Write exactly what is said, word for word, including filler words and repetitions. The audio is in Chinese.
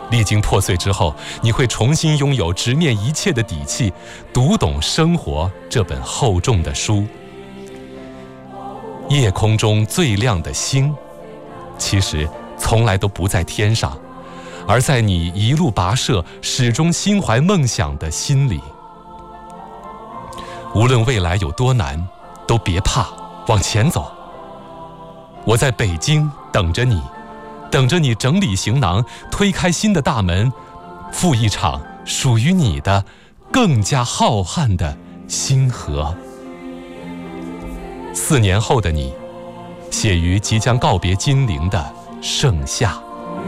历经破碎之后，你会重新拥有直面一切的底气，读懂生活这本厚重的书。夜空中最亮的星，其实从来都不在天上，而在你一路跋涉，始终心怀梦想的心里。无论未来有多难，都别怕，往前走。我在北京等着你，等着你整理行囊，推开新的大门，赴一场属于你的更加浩瀚的星河。四年后的你，写于即将告别金陵的盛夏。